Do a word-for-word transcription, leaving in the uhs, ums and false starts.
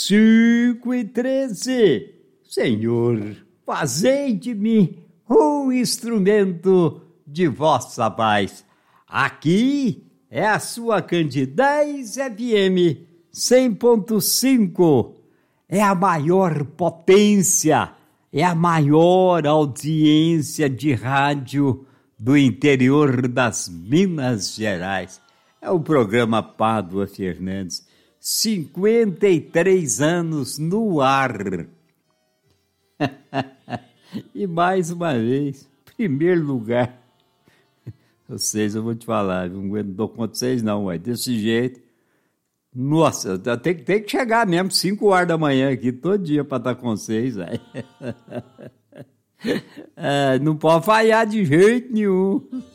Cinco e treze. Senhor, fazei de mim um instrumento de vossa paz. Aqui é a sua Candidez F M cem ponto cinco. É a maior potência, é a maior audiência de rádio do interior das Minas Gerais. É o programa Pádua Fernandes, cinquenta e três anos no ar. E mais uma vez, primeiro lugar. Vocês, eu vou te falar, não dou conta de vocês não, ué, desse jeito. Nossa, tem, tem que chegar mesmo, cinco horas da manhã aqui, todo dia para estar com vocês. É, não pode falhar de jeito nenhum.